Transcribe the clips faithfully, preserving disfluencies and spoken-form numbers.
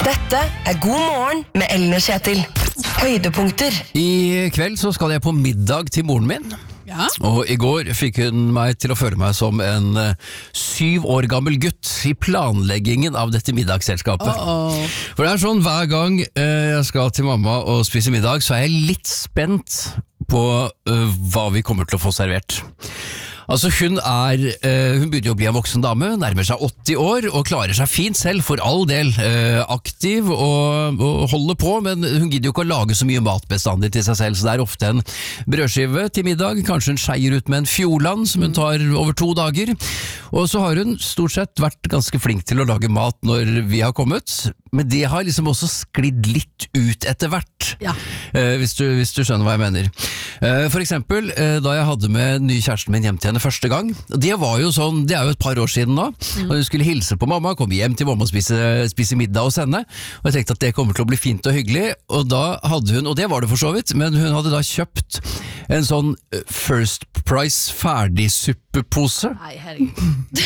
Dette er God morgen med Ellen og Kjetil. Høydepunkter. I kveld så skal jeg på middag til moren min. Ja. Og i går fikk hun meg til å føle meg som en uh, syv år gammel gutt i planleggingen av dette middagsselskapet. Uh-oh. For det er sånn, hver gang uh, jeg skal til mamma og spise middag, så er jeg litt spent på uh, hva vi kommer til å få servert. Altså hun er, uh, hun begynner jo å bli en voksen dame, nærmer seg åtti år og klarer seg fint selv, for all del, uh, aktiv og, og holder på, men hun gidder jo ikke å lage så mye mat bestandig til seg selv, så det er ofte en brødskive til middag, kanskje en skeier ut med en fjordland som hun tar over to dager, og så har hun stort sett vært ganske flink til å lage mat når vi har kommet, men det har liksom også sklidd litt ut etter hvert, Ja. uh, hvis, du, hvis du skjønner hva jeg mener. Uh, for eksempel, uh, da jeg hadde med ny kjæresten min hjem til henne første gang, det var jo sånn, det er jo et par år siden nå, mm. og hun skulle hilse på mamma, komme hjem til mamma og spise, spise middag hos henne, og jeg tenkte at det kommer til å bli fint og hyggelig, og da hadde hun, og det var det for så vidt, men hun hadde da kjøpt en sånn First Price ferdigsuppepose. Nei, herregud.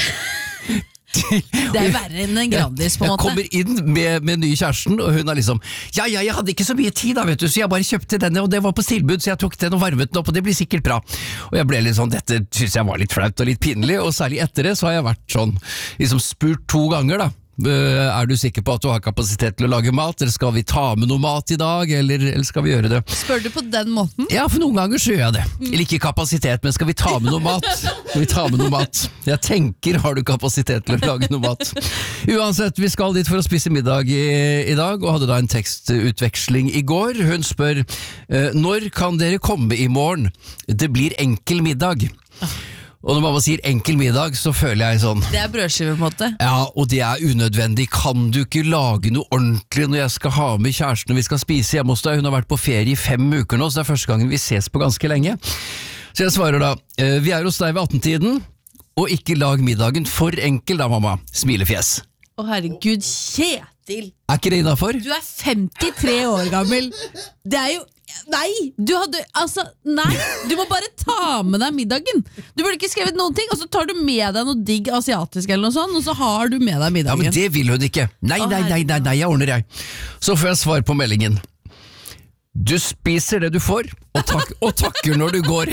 Det er verre enn en Grandis på en jeg måte. kommer inn med, med nye kjæresten, og hun er liksom ja, ja, jeg hadde ikke så mye tid da, vet du, så jeg bare kjøpte denne, og det var på tilbud, så jeg tok den og varmet den opp, og det blir sikkert bra. Og jeg ble litt sånn, dette synes jeg var litt flaut og litt pinlig, og særlig etter det så har jeg vært sånn, liksom spurt to ganger da, er du sikker på at du har kapasitet til å lage mat, eller skal vi ta med noe mat i dag, eller, eller skal vi gjøre det? Spør du på den måten? Ja, for noen ganger så gjør jeg det. Eller ikke kapasitet, men skal vi ta med noe mat? Skal vi ta med noe mat? Jeg tenker, har du kapasitet til å lage noe mat? Uansett, vi skal dit for å spise middag i, i dag, og hadde da en tekstutveksling i går. Hun spør, når kan dere komme i morgen? Det blir enkel middag. Og når mamma sier enkel middag, så føler jeg sånn Det er brødskive på en måte. ja, og det er unødvendig. Kan du ikke lage noe ordentlig når jeg skal ha med kjæresten og vi skal spise hjemme hos deg? Hun har vært på ferie i fem uker nå, så det er første gangen vi ses på ganske lenge. Så jeg svarer da, vi er hos deg ved attentiden, og ikke lag middagen for enkel da, mamma. Smilefjes. Å herregud, Kjetil! Er ikke det innenfor? Du er femtitre år gammel. Det er jo Nei! Du hadde Altså, nei! Du må bare ta med deg middagen. Du burde ikke skrevet noen ting, og så tar du med deg noe digg asiatisk eller noe sånt, og så har du med deg Ja, middagen. men det vil hun ikke. Nei, nei, nei, nei, nei, jeg ordner jeg. Så får jeg svar på meldingen. Du spiser det du får, og, tak og takker når du går.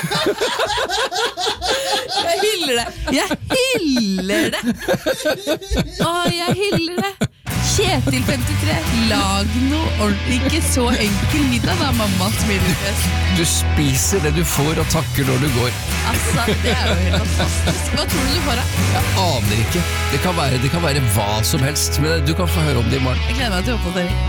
Jeg hyller det! Jeg hyller det! Å, jeg hyller det! Kjetil femtitre, lag noe ordentlig, ikke så enkel middag da, mamma smilefjes. Du spiser det du får, og takker når du går. Altså, det er jo helt fantastisk. Hva tror du du får da? Jeg aner ikke. Det kan være, det kan være hva som helst, men du kan få høre om det i morgen. Jeg gleder meg til oppdatering.